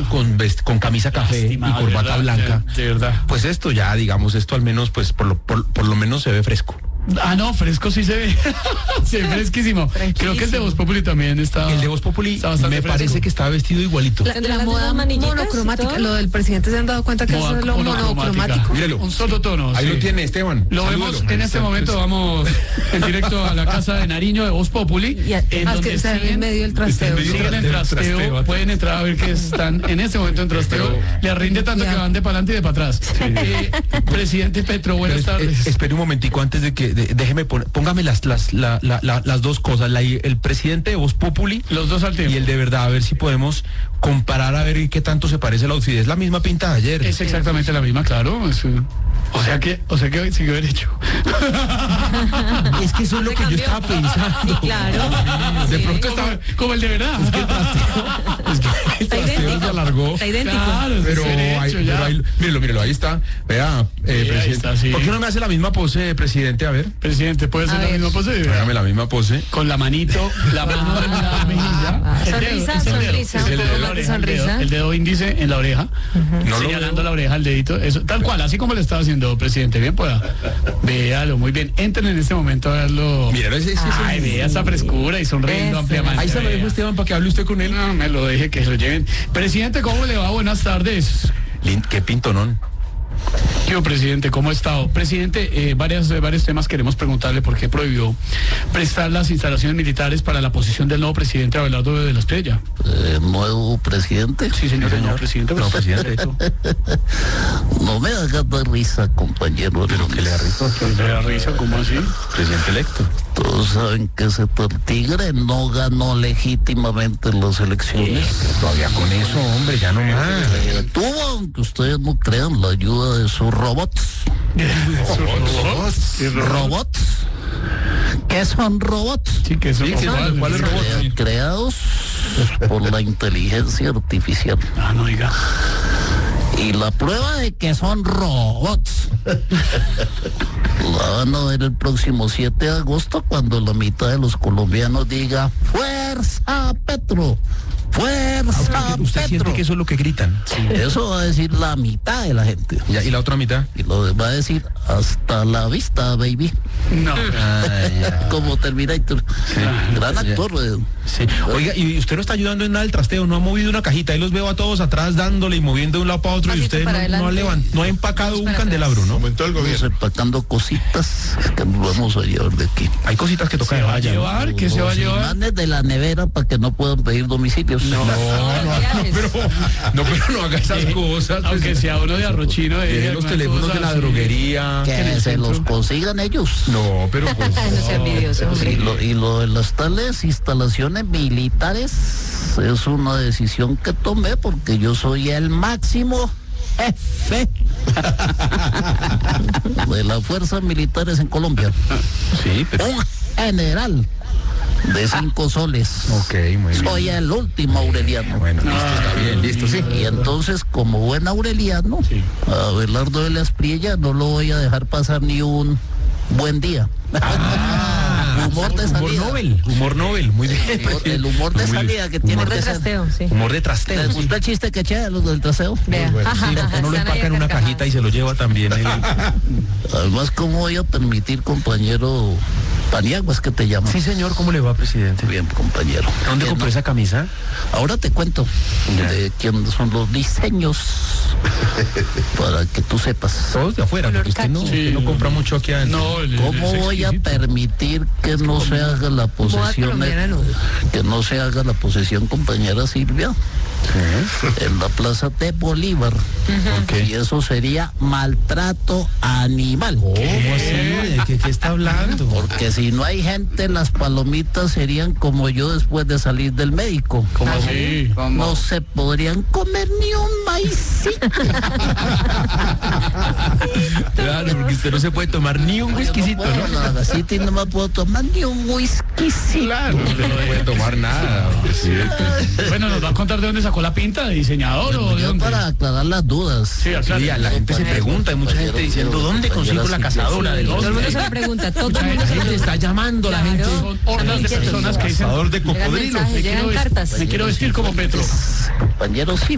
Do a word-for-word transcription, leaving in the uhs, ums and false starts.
con, vest- con camisa café Lástima, y corbata de verdad, blanca. De, de verdad. Pues esto ya, digamos, esto al menos, pues por lo, por, por lo menos se ve fresco. Ah, no, fresco sí se ve. Se ve fresquísimo. Creo que el de Voz Populi también está. El de Voz Populi está bastante me fresco. parece que está vestido igualito. La, la moda monocromática, lo del presidente, ¿se han dado cuenta que Moda eso es lo monocromática. monocromático? Míralo. Un solo tono. Ahí sí. lo tiene Esteban. Lo Salúdelo. vemos en este momento, vamos en directo a la casa de Nariño de Voz Populi, Y a- en ah, donde que está en siguen, medio del trasteo. medio siguen en del trasteo, trasteo. pueden entrar a ver que están en este momento en trasteo, le rinde tanto Ya. que van de para adelante y de para atrás. Eh, presidente Petro, buenas Pero, eh, tardes. espere un momentico antes de que, de- déjeme poner, póngame las, las, la- la- la- las dos cosas, la- el presidente de Voz Populi Los dos al tiempo. y el de verdad, a ver si podemos comparar a ver qué tanto se parece el outfit. Es la misma pinta de ayer. Es exactamente la misma, claro. es, eh, o sea que, o sea que siguió derecho. Es que eso es lo que yo estaba pensando. Sí, claro. De Sí. pronto como, estaba... como el de verdad. Es que el trasteo, es que el Está trasteo idéntico. se alargó. Está idéntico. Claro, es Pero, derecho, ahí, ya. pero ahí, mírelo, mírelo, ahí está. Vea, eh, Sí, ahí presidente. está, sí. ¿Por qué no me hace la misma pose, presidente? A ver. Presidente, ¿puede A hacer la ver. misma pose? Hágame la misma pose. Con la manito, la mano en la mejilla. ah, El dedo, sonrisa, es el dedo, sonrisa, es el un dedo, poco la más de oreja, el dedo, sonrisa. el dedo índice en la oreja, No lo señalando veo. la oreja, el dedito, eso, tal cual, así como le estaba haciendo, presidente. Bien, pueda. Véalo, muy bien. Entren en este momento a verlo. Míralo, ese, ese, ese- Ay, vea esa frescura y sonriendo Ese. ampliamente. Ahí se lo dejo, vea. Esteban, para que hable usted con él. No, me lo deje que se lo lleven. Presidente, ¿cómo le va? Buenas tardes. Lin- Qué pintonón. Yo, presidente, ¿cómo ha estado? Presidente, eh, varias, eh, varios temas queremos preguntarle por qué prohibió prestar las instalaciones militares para la posición del nuevo presidente Abelardo de la Estrella. Eh, nuevo presidente. Sí, señor, el nuevo presidente. No, pues, presidente. eso. No me hagas dar risa, compañero. Pero que le da risa. ¿Le da risa? ¿Cómo así? Presidente electo. Todos saben que ese tigre no ganó legítimamente las elecciones. Todavía con eso, hombre, ya no más. Eh, tuvo, aunque ustedes no crean, la ayuda de sus robots. ¿Robots? ¿Qué son robots? Sí, que eso Sí, que no son- vale. ¿cuál es robot? Crea- creados por la inteligencia artificial. Ah, no diga. Y la prueba de que son robots la van a ver el próximo siete de agosto cuando la mitad de los colombianos diga ¡Fuerza Petro! ¡Fuerza ¿Usted siente Petro! que eso es lo que gritan? Eso va a decir la mitad de la gente. Ya, ¿y la otra mitad? Y lo demás va a decir hasta la vista, baby. No. Como Terminator. Gran Ya. actor. eh. Sí. Oiga, y usted no está ayudando en nada del trasteo, no ha movido una cajita, ahí los veo a todos atrás dándole y moviendo de un lado para otro y Pasito usted no, para no ha adelante. levant- no ha empacado Dos un para candelabro, ¿no? Estamos empacando cositas que nos vamos a llevar de aquí. Hay cositas que toca ¿Se de va a valla, ¿no? llevar? ¿Qué se va a Los llevar? imanes de la nevera para que no puedan pedir domicilios. No, no, no, pero no, pero no haga esas Eh, cosas. pues. Aunque sea uno de arrochino. de Deje los alguna teléfonos cosa de la así. droguería. Que en el se centro. los consigan ellos. No, pero pues. No sea envidioso, Y hombre. lo, y lo de las tales instalaciones militares es una decisión que tomé porque yo soy el máximo jefe de las fuerzas militares en Colombia. Sí, pero. Un general de cinco soles. Ok, muy bien. Soy el último Aureliano. Bueno, listo, está bien, listo, sí. Y entonces, como buen Aureliano, a Abelardo de la Espriella no lo voy a dejar pasar ni un buen día. Humor de Humor salida. Nobel, humor Nobel, muy bien. El humor, el humor de Muy bien. salida que tiene Humor de que ser. trasteo, sí. Humor de trasteo. ¿Les gustó el chiste que eché a los del traseo? Vea. Sí, porque uno lo Están ahí empaca en una carcajadas. cajita y se lo lleva también. él. Además, ¿cómo voy a permitir, compañero Paniaguas, que te llaman? Sí, señor, ¿cómo le va, presidente? Bien, compañero. ¿Dónde Que compró no- esa camisa? Ahora te cuento Ya. de quiénes son los diseños para que tú sepas. Todos de afuera, Color porque usted no, caqui. usted no compra mucho aquí adentro. No, el- ¿Cómo es voy a exquisito. permitir que no se haga la posesión, colombiana, no. que no se haga la posesión, compañera Silvia, en la plaza de Bolívar? Y eso sería maltrato animal. ¿Cómo así? ¿De qué, qué está hablando? Porque si no hay gente, las palomitas serían como yo después de salir del médico. ¿Cómo así? No se podrían comer ni un maicito. Claro, porque usted no se puede tomar ni un whiskycito, Bueno, ¿no? nada, así te- no me puedo tomar ni un whiskycito. Claro, usted no puede tomar nada, presidente. Bueno, ¿nos va a contar de dónde sacó la pinta? ¿De diseñador o de Yo dónde? para aclarar las dudas. Sí, aclare. Sí, a la gente se pregunta, hay mucha gente diciendo, ¿dónde consigo la cazadora de Todo el los? mundo se lo pregunta, todo el mundo La se lo gente está pregunta. llamando, la Claro. gente. Son hordas de personas que dicen, Cazador de Llegan cocodrilos. mensajes, me llegan quiero, cartas. me quiero vestir como Petro. Compañero, sí.